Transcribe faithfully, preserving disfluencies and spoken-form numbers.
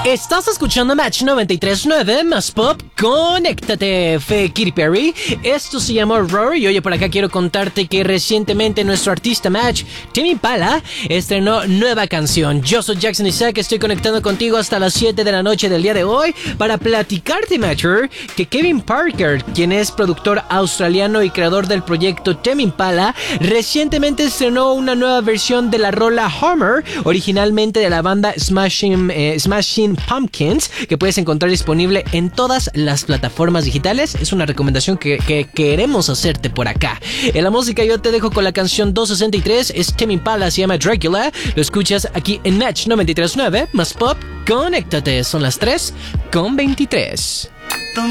Estás escuchando Match noventa y tres punto nueve más Pop. Conéctate, fue Katy Perry. Esto se llama Roar. Y oye, por acá quiero contarte que recientemente nuestro artista Match, Tame Impala, estrenó nueva canción. Yo soy Jackson Isaac, estoy conectando contigo hasta las siete de la noche del día de hoy para platicarte, Matcher, que Kevin Parker, quien es productor australiano y creador del proyecto Tame Impala, recientemente estrenó una nueva versión de la rola Hammer, originalmente de la banda Smashing, eh, Smashing Pumpkins, que puedes encontrar disponible en todas las plataformas digitales. Es una recomendación que, que queremos hacerte por acá. En la música yo te dejo con la canción doscientos sesenta y tres, es Tame Impala, se llama Dracula. Lo escuchas aquí en Match noventa y tres punto nueve más Pop. Conéctate, son las tres con veintitrés.